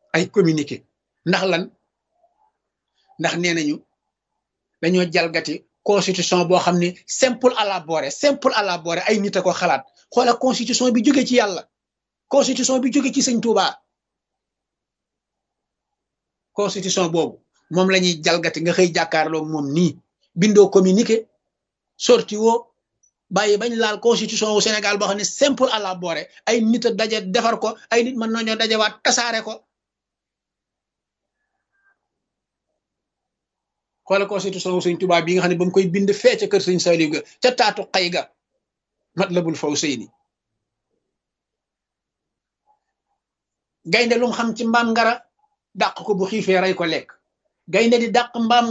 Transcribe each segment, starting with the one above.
ay communiqué ndax lan ndax nee nañu dañoo jalgati constitution boo xam ne simple à la boré ay nit a ko xalaat xoola constitution bi jóge ci yàlla constitution bi jóge ci sëñ Touba constitution boobu moom la ñuy jalgati nga xëy jàkkaarloo moom nii bindoo communiqué sorti woo bàyyi bañ laal constitution wu Sénégal boo xam ne simple à la boré ay nit a daje defar ko ay nit mën nañoo dajewaat tasaare ko xoola constitution wu sëñ Touba bi nga xam ne ba mu koy bind fee ca kër sëñ Saliou ga ca taatu xay ga Matlabul Fawzayni gaynde lu mu xam ci mbaam ngara dàq ko bu xiifee rey ko lekk gaynde di dàq mbaam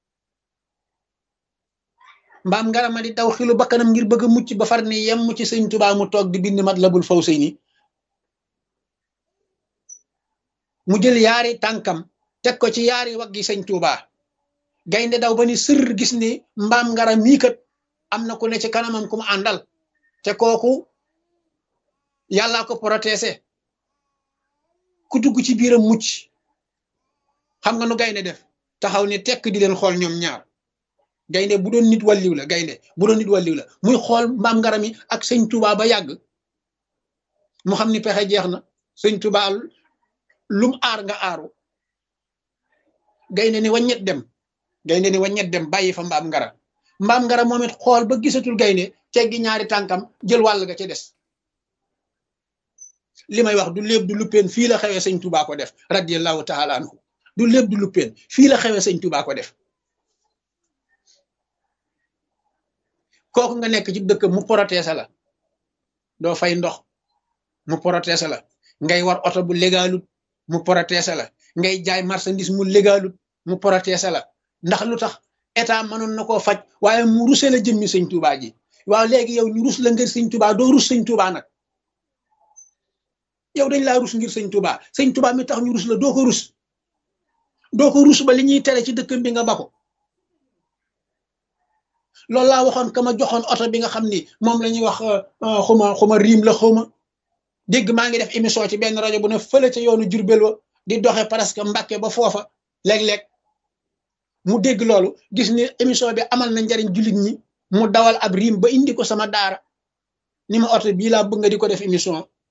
ngara ma di daw xilu bakkanam ngir bëgg a mucc ba far ni yem ci sëñ Touba mu toog di bind Matlabul Fawzayni mu jël yaari tànkam teg ko ci yaari waggi sëñ Touba gaynde daw ba ni sër gis ni mbaam ngara mii kat am na ku ne ci kanamam ku mu àndal te kooku yàllaa ko protésé ku dugg ci biiram mucc xam nga nu gaynde def taxaw ni tekk di leen xool ñoom ñaar gaynde bu doon nit wàlliw la gaynde bu doon nit wàlliw la muy xool mbaam ngara mi ak sëñ Touba ba yàgg mu xam ni pexe jeex na sëñ Touba lum aar nga aaru gaynde ni waññet dem bàyyi fa mbaam ngara moom it xool ba gisatul gaynde teggi ñaari tànkam jël wàll ga ca des li may wax du léeb du luppeen fii la xewee sëñ Touba ko def radiyallahu taala anhu du léeb du luppeen fii la xewee sëñ Touba ko def kooku nga nekk ci dëkk mu protésé la doo fay ndox mu protésé la ngay war oto bu légalut mu protésé la ngay jaay marchandise mu légalut mu protésé la ndax lu tax état mënoon na koo faj waaye mu rusé la jëmmi sëñ Touba ji waaw léegi yow ñu rus la ngir sëñ Touba doo rus sëñ Touba nag yow dañ laa rus ngir sëñ Touba mi tax ñu rus la doo ko rus ba li ñuy tere ci dëkkam bi nga bako loolu laa waxoon ka ma joxoon oto bi nga xam ni moom la ñuy wax xuma riim la xawma dégg maa ngi def émission ci benn rajo bu ne fële ca yoonu Jurbel wa di doxe presque Mbàkke ba foofa léeg-léeg mu dégg loolu gis ni émission bi amal na njariñ jullit ñi mu dawal ab riim ba indi ko sama daara ni ma oto bii laa bëgg nga di ko def émission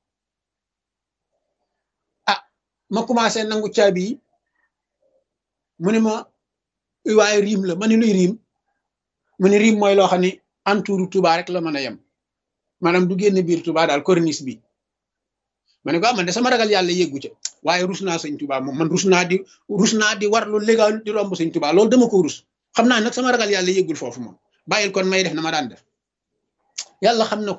ah ma commencé nangu caabi yi mu ne ma waaye riim la ma ne luy riim mu ne riim mooy loo xam ne entouru Touba rek la mën a yem maanaam du génn biir Touba daal corniche bi ma ne ko man de sama ragal yàlla yeggu ca waaye rus naa sëñ Touba moom man rus naa di war lu légal di romb sëñ Touba loolu dama ko rus xam naa nag sama ragal yàlla yeggul foofu moom bàyyil kon may def na ma daan def yàlla xam na ko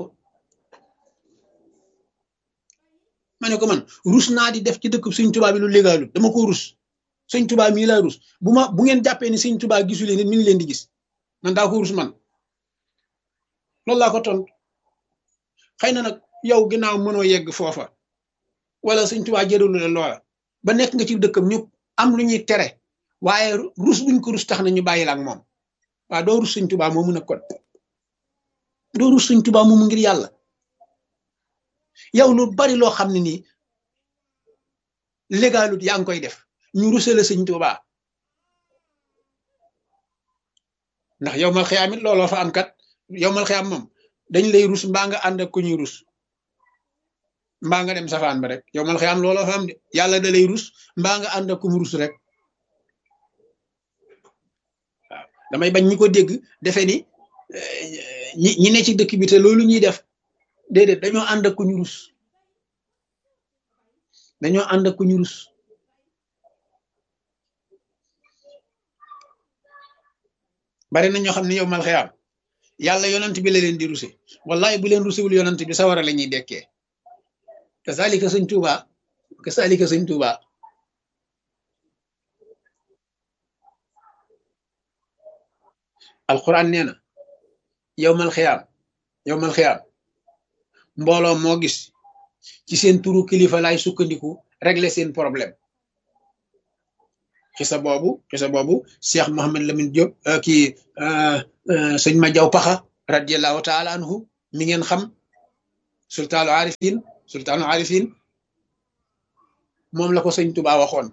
ma ne ko man rus naa di def ci dëkk sëñ Touba bi lu légalut dama ko rus sëñ Touba mii laa rus bu ngeen jàppee ni sëñ Touba gisuleen nit mi ngi leen di gis man daa ko rus man loolu laa ko tontu xëy na nag yow ginnaaw mënoo yegg foofa wala sëñ Touba jëralu la loola ba nekk nga ci dëkkam ñu am lu ñuy tere waaye rus buñ ko rus tax na ñu bàyyi la ak moom waaw doo rus sëñ Touba moomu nag kon doo rus sëñ Touba moomu ngir yàlla yow lu bari loo xam ne nii légalut yaa ngi koy def ñu rusale sëñ Touba ndax yow mal xiyaam it looloo fa am kat yow mal xiyaam moom dañ lay rus mbaa nga ànd ak ku ñuy rus mbaa nga dem safaan ba rek yow mal xiyaam looloo fa am de yàlla da lay rus mbaa nga ànd ak ku mu rus rek waaw damay bañ ñi ko dégg defe ni ñi ne ci dëkk bi te loolu ñuy def déedéet dañoo ànd ak ku ñu rus dañoo ànd ak ku ñu rus bari na ñoo xam ne yow mal xiyaam yàlla yonant bi la leen di ruse wallahi bu leen rusewul yonant bi sawara la ñuy dekkee kasaalika sëñ Tuuba alquran nee na yow mal xiyaam mbooloo moo gis ci seen turu kilifa laay sukkandiku régler seen problème xisa boobu Cheikh Mohamed Lamine Diop kii sëñ ma jaw paxa radiallahu taala anhu mi ngeen xam sultaanu arifin moom la ko sëñ Tuubaa waxoon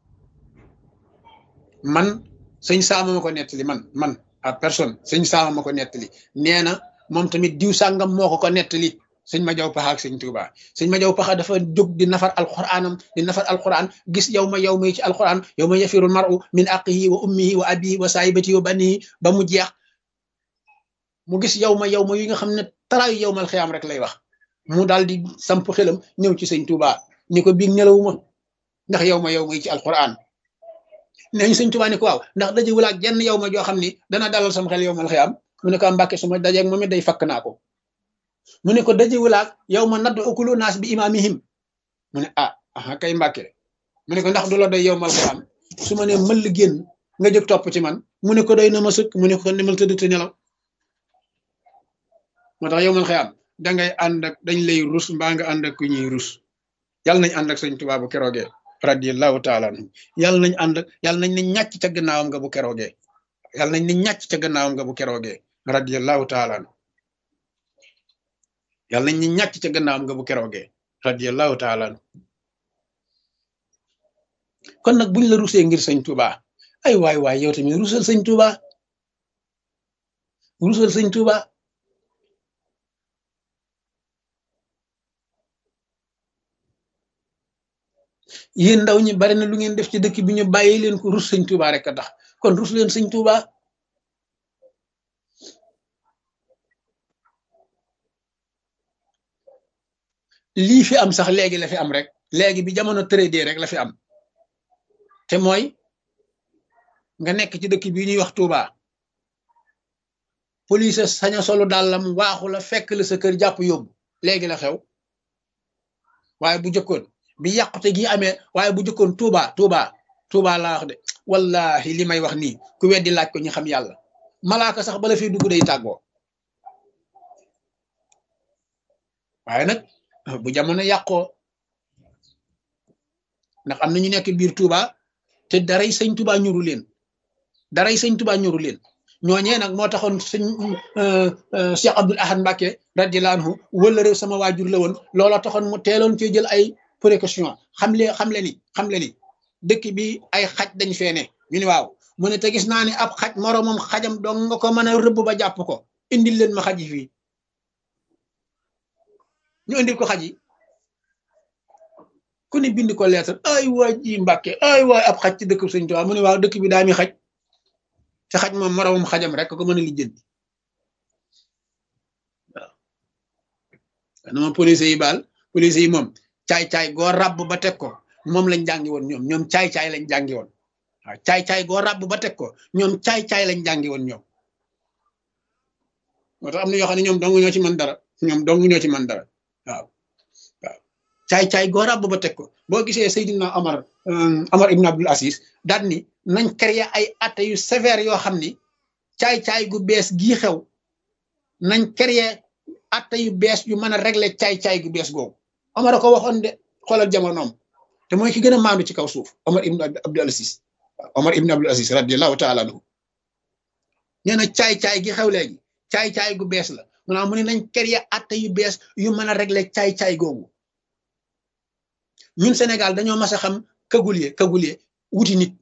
man sëñ Saama ma ko nettali man à personne sëñ Saama ma ko nettali nee na moom tamit diw sàngam moo ko nettali sëñ ma jaw paxa ak sëñ Tuubaa sëñ ma jaw paxa dafa jóg di nafar alquranam di nafar alquran gis yow ma yi ci alquran yow ma yafiru maru min aqihi wa ummihi wa abihi wa saahibatihi wa banihi ba mu jeex mu gis yow ma yi nga xam ne taraayu yow mal xiyaam rek lay wax mu daal di samp xelam ñëw ci sëñ Tuubaa ni ko biig nelawuma ndax yow ma yi ci alquran nee ñu sëñ Tuubaa ni ko waaw ndax dajewul ak jenn yow ma joo xam ni dana dalal sama xel yow mal xiyaam mu ne ko Mbàkke su ma dajeeg moom it day fakk naa ko mu ne ko dajewul ak yow ma nadd ukulu naas bi imaamihim mu ne kay Mbàkke mu ne ko ndax du la doy yow mal xiyaam su ma ne mëll génn nga jóg topp ci man mu ne ko doy na ma sëkk mu ne ko demal tëdd te nelaw moo tax yow mal xiyaam dangay ànd ak dañ lay rus mbaa nga ànd ak ku ñuy rus yàlla nañ ànd ak sëñ Tuubaa bu keroogee radiyallahu taala anhu yàlla nañ ne ñàcc ca gannaawam nga bu keroogee yàlla nañ ne ñàcc ca gannaawam nga bu keroogee radiyallahu taala anhu yàlla nañ ne ñàcc ca gannaawam nga bu keroogee radiyallahu taala anhu kon nag buñ la rusee ngir sëñ Tuubaa ay waay yow tamit rusal sëñ Tuubaa rusal sëñ Tuubaa yéen ndaw ñi bari na lu ngeen def ci dëkk bi ñu bàyyi leen ko rus sëñ Tuubaa rek a tax kon rus leen sëñ Tuubaa lii fi am sax léegi la fi am rek léegi bi jamono tëradee rek la fi am te mooy nga nekk ci dëkk bi ñuy wax Tuubaa police sañ a solu dàllam waaxu la fekk la sa kër jàpp yóbbu léegi la xew waaye bu jëkkoon bi yàqute gi amee waaye bu jëkkoon Tuubaa laa wax de wallahi li may wax nii ku weddi laaj ko ñu xam yàlla malaaka sax bala fi dugg day tàggoo waaye nag bu jamono yàqoo ndax am na ñu nekk biir Tuubaa te daray sëñ Tuubaa ñuru leen ñooñee nag moo taxoon sëñ Cheikh Abdoul Ahad Mbacké radiyallahu anhu wala réew sama waajur la woon loola taxoon mu teeloon cee jël ay précaution xam le ni dëkk bi ay xaj dañ fee ne ñu ni waaw mu ne te gis naa ni ab xaj moroomam xajam dong nga ko mën a rëbb ba jàpp ko indil leen ma xaj yi fii ñu indil ko xaj yi ku ne bind ko lettre ay waay ji Mbàkke ay waay ab xaj ci dëkk sëñ Tuubaa mu ne waaw dëkk bi daa mi xaj te xaj moom moroomam xajam rek ko mën a lijjanti waaw nama police yi baal police yi moom caay-caay goo ràbb ba teg ko moom lañ jàngi woon ñoom caay-caay lañ jàngi woon waaw caay-caay goo ràbb ba teg ko ñoom caay-caay lañ jàngi woon ñoom moo tax am na yoo xam ne ñoom dong ñoo ci mën dara waaw caay-caay goo ràbb ba teg ko boo gisee Seydina Omar ibn Abdul Aziz daal ni nañ créer ay atte yu sévère yoo xam ni caay-caay gu bees gii xew nañ créer atte yu bees yu mën a régler caay-caay gu bees googu Omar a ko waxoon de xoolal jamonoom te mooy ki gën a maandu ci kaw suuf Omar ibn Abdul Aziz radiyallahu taala anhu nee na caay-caay gi xew léegi caay-caay gu bees la mu ne nañ créer atte yu bees yu mën a régler caay-caay googu ñun Sénégal dañoo mas a xam kagulier wuti nit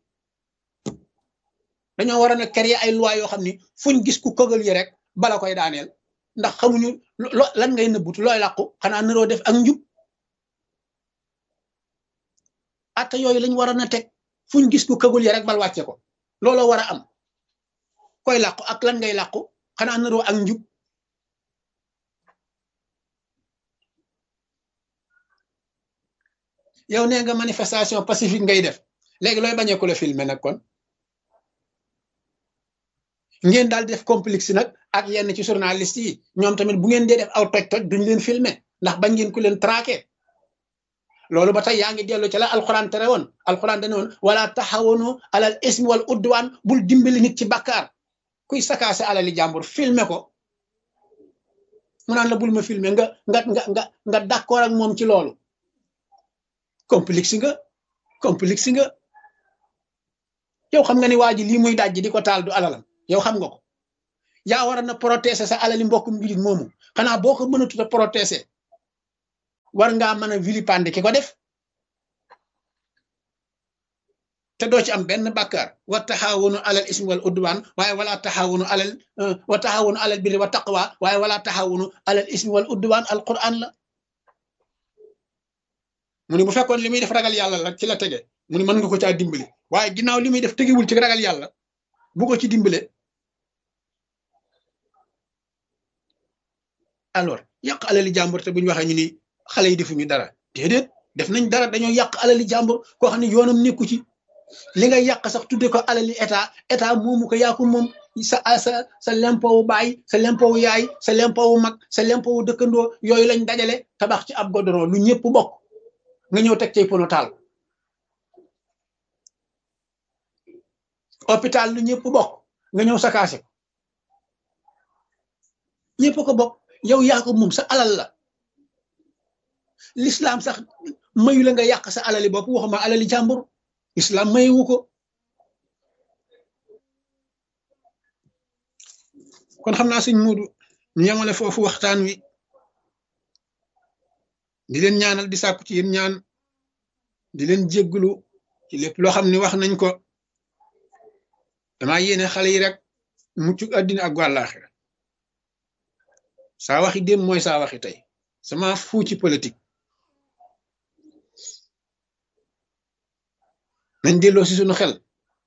dañoo war a créer ay loi yoo xam ni fuñ gis ku kagulier rek bala koy daaneel ndax xamuñu lan ngay nëbbutu looy làqu xanaa naroo def ak njub atte yooyu lañ war a na teg fuñ gis ku kagulier rek bal wàcce ko looloo war a am koy làqu ak lan ngay làqu xanaa naroo ak njub yow nee nga manifestation pacifique ngay def léegi looy bañee ko la filmer nag kon ngeen daal def complexe nag ak yenn ci journaliste yi ñoom tamit bu ngeen dee def aw toj-toj duñ leen filmer ndax bañ ngeen ku leen traqué loolu ba tey yaa ngi dellu ci la alxuraan tere woon alxuraan dane woon wala taxawanu alal ismi wal udwaan bul dimbali nit ci bàkkaar kuy sakaase alali jàmbur filmer ko mu naan la bul ma filmer nga d'accord ak moom ci loolu complexe nga yow xam nga ni waa ji lii muy dajji di ko taal du alalam yow xam nga ko yaa war na protéger sa alali mbokkum mbilit moomu xanaa boo ko mënatut a protéger war ngaa mën a vilipender ki ko def te doo ci am benn bàkkaar wa taxaawunu alal ismi wal udwaan waaye wala taxaawunu alal wa taxaawunu alal birri wa taqwa waaye wala taxaawunu alal ismi wal udwaan alquran la mu ne bu fekkoon li muy def ragal yàlla la ci la tege mu ne mën nga ko caa dimbali waaye ginnaaw li muy def tegewul ci ragal yàlla bu ko ci dimbale alors yàq alali jàmbur te bu ñu waxee ñu ni xale yi defuñu dara déedéet def nañ dara dañoo yàq alali jàmbur koo xam ne yoonam nekku ci li nga yàq sax tudde ko alali état moomu ko yaa ko moom sa lempowu baay sa lempowu yaay sa lempowu mag sa lempowu dëkkandoo yooyu lañ dajale tabax ci ab goudron lu ñëpp bokk nga ñëw teg cay pono taal hôpital lu ñëpp bokk nga ñëw sakaase ko ñëpp ko bokk yow yaa ko moom sa alal la l'islam sax mayu la nga yàq sa alali bopp waxuma alali jàmbur islam mayewu ko kon xam naa sëñ Muudu ñu yemale foofu waxtaan wi di leen ñaanal di sàkku ci yéen ñaan di leen jégglu ci lépp loo xam ne wax nañ ko damaa yéene xale yi rek mucc àddina ak àllaaxira saa waxi démb mooy saa waxi tey sama fuu ci politique nañ delloo si suñu xel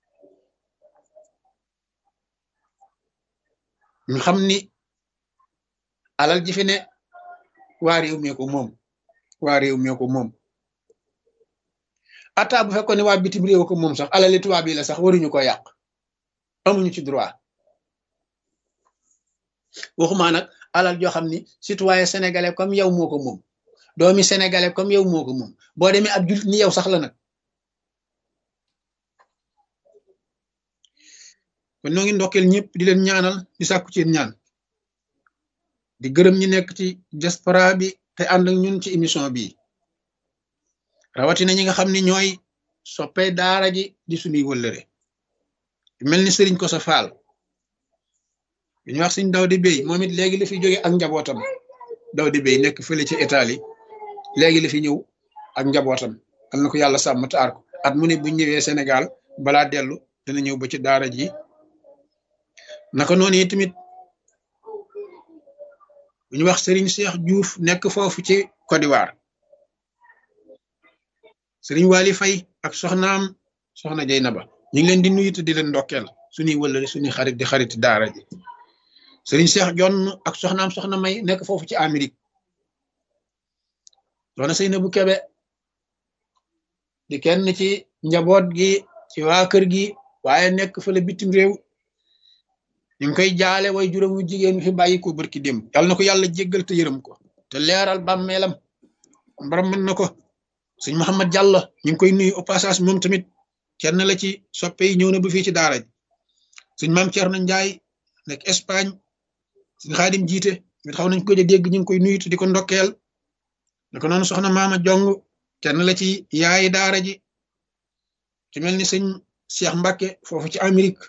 ñu xam ni alal ji fi ne waa réew mi ko moom waa réew mi ko moom ata bu fekkoon ne waa bitim réew ko moom sax alali tubaab yi la sax waruñu ko yàq amuñu ci droit waxumaa nag alal joo xam ni citoyen sénégalais comme yow moo ko moom doomi sénégalais comme yow moo ko moom boo demee ab jullit ni yow sax la nag kon noo ngi ndokkeel ñëpp di leen ñaanal di sàkku ci ñaan di gërëm ñi nekk ci diaspora bi te ànd ak ñun ci émission bi rawatina ñi nga xam ne ñooy soppee daara ji di suñuy wëllëre mel ni sëriñ ko sa faal bi ñu wax suñ Dawdi Bey moom it léegi la fi jóge ak njabootam Dawdi Bey nekk fële ci Italie léegi la fi ñëw ak njabootam al na ko yàlla sàmm taar ko at mu ne bu ñëwee Sénégal balaa dellu dina ñëw ba ci daara ji naka noonu yi tamit bu ñu wax Serigne Cheikh Diouf nekk foofu ci Côte d'Ivoire Serigne Wali Faye ak soxnaam soxna Jeynaba ñu ngi leen di nuyu te di leen ndokkeel suñuy wëllëre suñuy xarit di xarit daara ji Serigne Cheikh Jonn ak soxnaam soxna May nekk foofu ci Amérique soxna Seynabou Kebe di kenn ci njaboot gi ci waa kër gi waaye nekk fële bitim réew ñu ngi koy jaale way juróomu jigéen fi bàyyi ko barki démb yàlla na ko yàlla jéggal te yërëm ko te leeral bàmmeelam mbaram mën na ko sëñ Mouhamed Diallo ñu ngi koy nuyu au passage moom tamit kenn la ci soppe yi ñëw na ba fii ci daara ji sëñ Maam Thierno Ndiaye nekk Espagne sëñ Xaadim jiite mit xaw nañ ko dégg ñu ngi koy nuyu te di ko ndokkeel naka noonu soxna Maama Jong kenn la ci yaayi daara ji ci mel ni sëñ Cheikh Mbacke foofu ci Amérique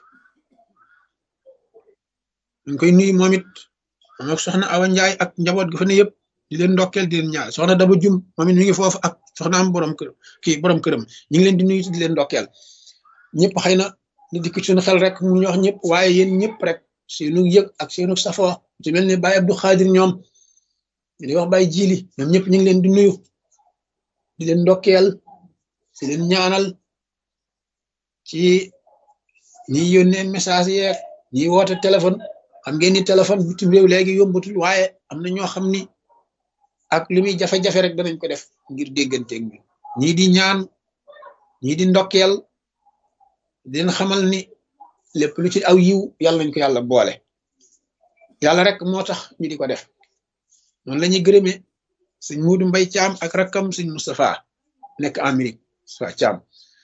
ñu ngi koy nuyu moom it moom ak soxna Awa Ndiaye ak njaboot gi fa ne yëpp di leen ndokkeel di leen ñaar soxna Daba Jum moom it mi ngi foofu ak soxna am borom kër kii borom këram ñu ngi leen di nuyu di leen ndokkeel ñëpp xëy na di dikk suñu xel rek mu ñu wax ñëpp waaye yéen ñëpp rek seenu yëg ak seenu safoo ci mel ni Baye Abdou Khadir ñoom di wax Baye Jili ñoom ñëpp ñu ngi leen di nuyu di leen ndokkeel di leen ñaanal ci ñi yónnee message yeeg ñi woote téléphone xam ngeen ni téléphone bitim réew léegi yombatul waaye am na ñoo xam ni ak li muy jafe-jafe rek danañ ko def ngir dégganteeg ñu ñii di ñaan ñii di ndokkeel di leen xamal ni lépp lu ci aw yiw yàlla nañ ko yàlla boole yàlla rek moo tax ñu di ko def noonu la ñuy gërëmee sëñ Muudu Mbay Caam ak rakkam sëñ Moustapha nekk Amérique sa Caam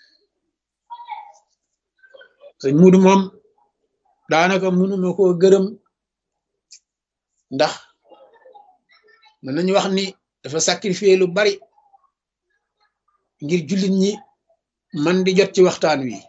sëñ Muudu moom daanaka mënuma koo gërëm ndax mën nañu wax ni dafa sacrifier lu bari ngir jullit ñi man di jot ci waxtaan wi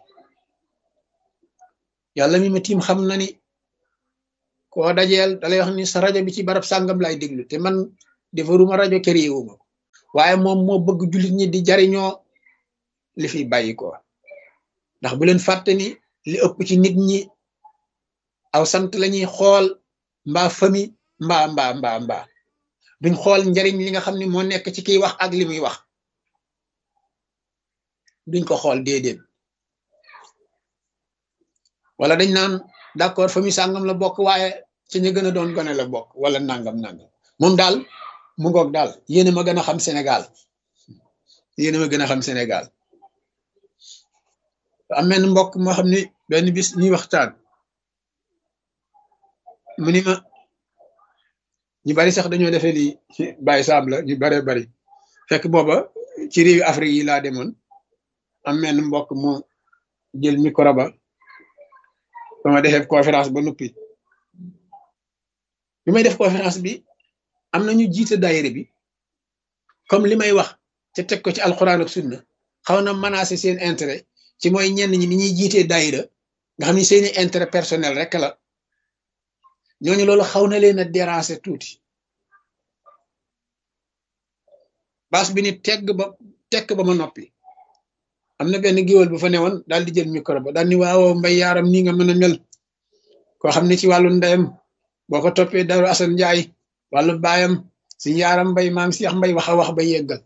yàlla mi ma tiim xam na ni koo dajeel dalay wax ni sa rajo bi ci barab sàngam lay déglu te man defaruma rajo këriwuma ko waaye moom moo bëgg jullit ñi di jariñoo li fi bàyyi ko ndax bu leen fàtte ni li ëpp ci nit ñi aw sant lañuy xool mbaa famille mbaa duñ xool njariñ li nga xam ne moo nekk ci kiy wax ak li muy wax duñ ko xool déedéet wala dañ naan d'accord famille sàngam la bokk waaye ci ñu gën a doon gone la bokk wala nangam moom daal mu ngoog daal yéen a ma gën a xam Sénégal yéen a ma gën a xam Sénégal am na mbokk moo xam ni benn bis ñuy waxtaan mu ni ma ñu bari sax dañoo defee lii bàyyi saab la ñu baree bari fekk booba ci réewi Afrique yi laa demoon am na mbokk mu jël micro ba ma defee conférence ba noppi bi may def conférence bi am na ñu jiite daayira bi comme li may wax te teg ko ci alxuraan ak sunna xaw na menacer seen intérêt ci mooy ñenn ñi ni ñuy jiitee daayira nga xam ni seeni intérêt personnel rek la ñooñu loolu xaw na leen a déranger tuuti baas bi ni tekk ba ma noppi am na benn géwél bu fa newoon daal di jël micro ba daal ni waaw mbay yaaram nii nga mën a mel koo xam ne ci wàllu ndeyam boo ko toppee Daru Asan Njaay wàllu baayam si yaaram mbay maam Seex Mbay wax a wax ba yeggal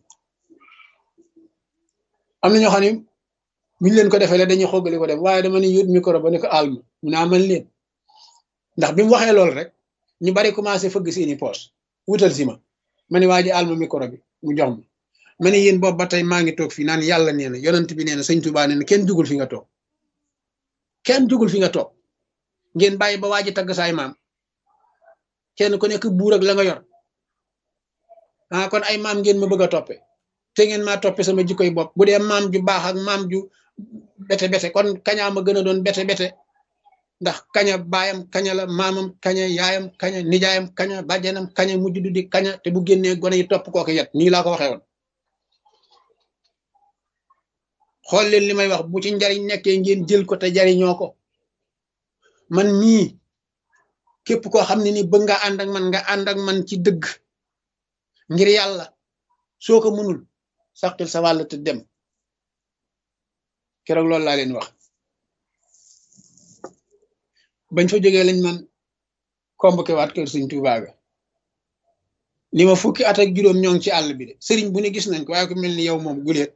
am na ñoo xam ne buñ leen ko defee la dañuy xoggali ko dem waaye dama ne yóot micro ba ne ko alma mu naa man leen ndax bi mu waxee loolu rek ñu bari commencé fëgg seeni poos wutal si ma ne waa ji alma micro bi mu jox ma ne yéen boobu ba tey maa ngi toog fii naan yàlla nee na yonent bi nee na sëñ Tuubaa nee na kenn jugul fi nga toog kenn jugul fi nga toog ngeen bàyyi ba waa ji tagg saay maam kenn ku nekk buur ak la nga yor kon ay maam ngeen ma bëgg a toppe te ngeen maa toppe sama jikkoy bopp bu dee maam ju baax ak maam ju bete kon kañaa ma gën a doon bete ndax kaña baayam kaña la maamam kaña yaayam kaña nijaayam kaña bàjjanam kaña mujj du di kaña te bu génnee gone yi topp kooku yet nii laa ko waxee woon xool leen li may wax bu ci njariñ nekkee ngeen jël ko te jariñoo ko man mii képp koo xam ne ni bëgg nga ànd ak man nga ànd ak man ci dëgg ngir yàlla soo ko mënul saqil sa wàll te dem keroog loolu laa leen wax bañ fa jógee lañ man convoqué waat kër Sëñ Tuubaa ga ni ma fukki at ak juróom ñoo ngi ci àll bi de sëriñ bu ne gis nañ ko waaye ko mel ni yow moom guleet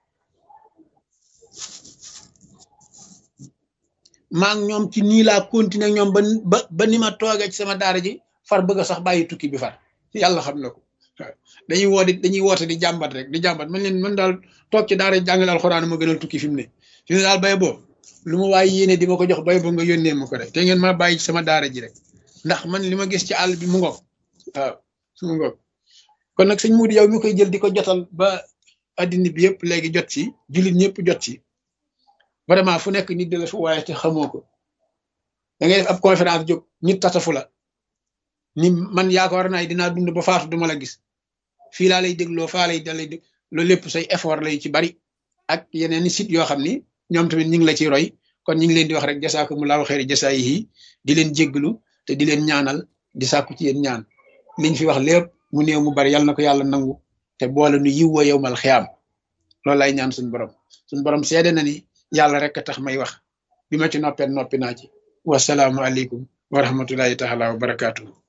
maa ngi ñoom ci nii laa continuer ñoom ba ni ma toogee ci sama daara ji far bëgg a sax bàyyi tukki bi far yàlla xam na ko dañuy woote di jàmbat rek di jàmbat man daal toog ci daara jàngale alxuraan ma gënal tukki fi mu ne daal bay boo lu ma waaye yéene di ma ko jox bay boo nga yónnee ma ko rek te ngeen ma bàyyi ci sama daara ji rek ndax man li ma gis ci àll bi mu ngoog waaw mu ngoog kon nag sëñ Muudi yow mi koy jël di ko jotal ba addina bi yëpp léegi jot ci jullit ñëpp jot ci vraiment fu nekk nit de la fu waaye te xamoo ko da ngay def ab conférence jóg nit tatafu la ni man yaakaar naa dinaa dund ba faatu duma la gis fii laa lay dégloo faa lay dalay dég loolu lépp say effort lay ci bari ak yeneen i site yoo xam ni ñoom tamit ñu ngi la ci roy kon ñu ngi leen di wax rek jasaakumullahu xayri jasaayihi di leen jégglu te di leen ñaanal di sàkku ci yéen ñaan liñ fi wax lépp mu néew mu bari yàlla na ko yàlla nangu te boole nu yiw wa yowmal xiyaam loolu lay ñaan suñu borom seede na ni yàlla rek a tax may wax bi ma ci noppee noppi naa ci wasalaamu aleykum wa rahmatullahi taala wa barakaatu.